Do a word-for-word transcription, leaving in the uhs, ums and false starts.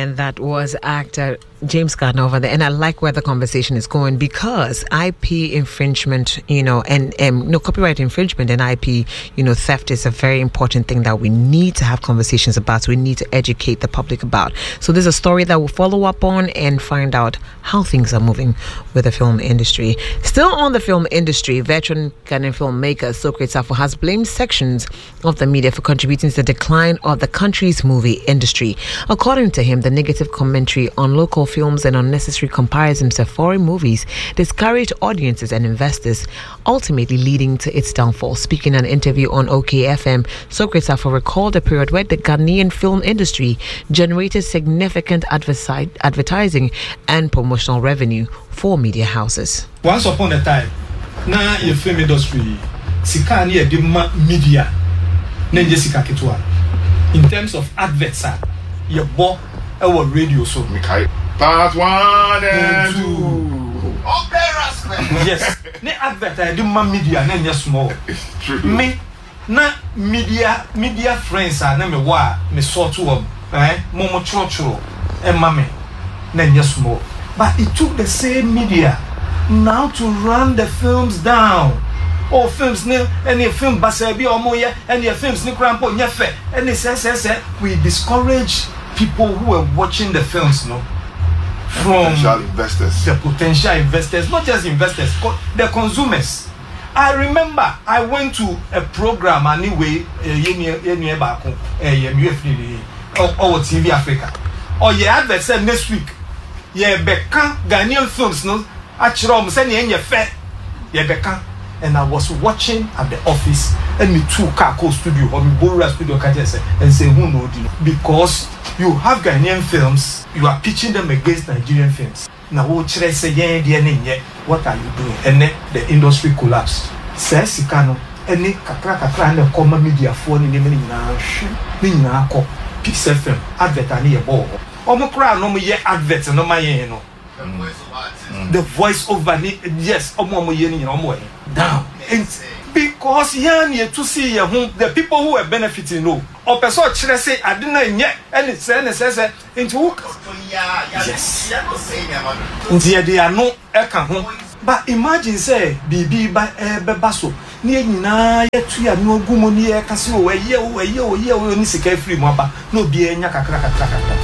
And that was actor James Gardner over there. And I like where the conversation is going, because I P infringement, you know, and um, no copyright infringement and I P, you know, theft is a very important thing that we need to have conversations about. We need to educate the public about. So there's a story that we'll follow up on and find out how things are moving with the film industry. Still on the film industry, veteran Ghanaian filmmaker Socrates Safo has blamed sections of the media for contributing to the decline of the country's movie industry. According to him, the negative commentary on local films and unnecessary comparisons to foreign movies discouraged audiences and investors, ultimately leading to its downfall. Speaking in an interview on O K F M, Socrates Safo recalled a period where the Ghanaian film industry generated significant adversi- advertising and promotional revenue for media houses. Once upon a time, na your film industry, sika ni edi media, nenje sika kitwa. In terms of adverts, your bo our radio so. Mikai. Part one and two. Yes. Ne advert edi media nenje small. Me na media media friends are na me wa me sort to eh momo chro chro e mame nenje small. But it took the same media now to run the films down. Oh, films ne any film basabi or moya any films ni crampo nyefe any say say say we discourage people who are watching the films, no, from potential investors. The potential investors, not just investors, the consumers. I remember I went to a program anyway, any back or T V Africa. Or yeah, advert said next week. Yeah, Becca Ghanaian films, no, actually, sending your fair. Yeah, Becca. And I was watching at the office, and me two Kako studio or me Bora studio and say, who know this? Because you have Ghanaian films, you are pitching them against Nigerian films. Now, what should I say? Yeah, what are you doing? And then the industry collapsed. Says Sikano, and Nick Kakra Kakra and the common media for the name in our Peace F M, advert and a ball. Omokra no me adverts no my you know. The voice over yes, omo yeni omo down. And because yan to see the people who are benefiting no. Or person chere say I didn't yet and it say say into yes. They are no eka ho. But imagine say bibi ba bebaso ni nyina yetu ya no gumo ni e kasi o ye o ye o ye o ni sika free mo ba no bi enya kakra kakra kakra.